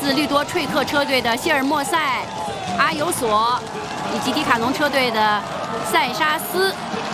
自律多翠克车队的谢尔莫塞、阿尤索，以及迪卡侬车队的塞沙斯，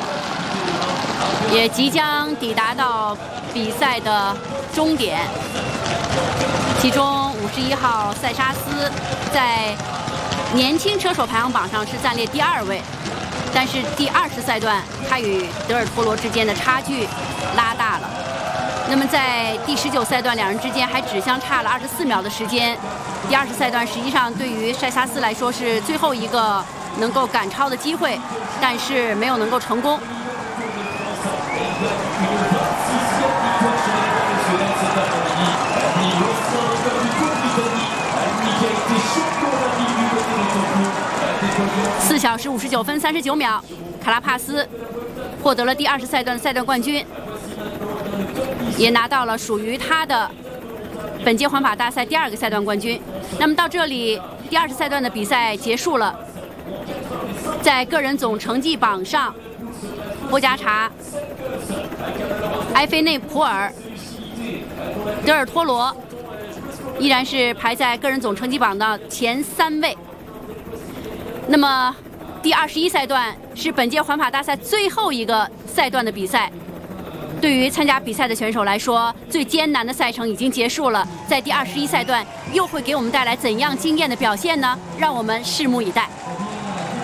也即将抵达到比赛的终点。其中51号塞沙斯在年轻车手排行榜上是暂列第2位，但是第20赛段他与德尔托罗之间的差距拉大了。那么在第19赛段，两人之间还只相差了24秒的时间。第20赛段实际上对于塞沙斯来说是最后一个能够赶超的机会，但是没有能够成功。4小时59分39秒，卡拉帕斯获得了第20赛段的赛段冠军，也拿到了属于他的本届环法大赛第2个赛段冠军。那么到这里，第20赛段的比赛结束了。在个人总成绩榜上，波加查、埃菲内普尔、德尔托罗依然是排在个人总成绩榜的前3位。那么第21赛段是本届环法大赛最后一个赛段的比赛。对于参加比赛的选手来说，最艰难的赛程已经结束了。在第21赛段又会给我们带来怎样惊艳的表现呢？让我们拭目以待。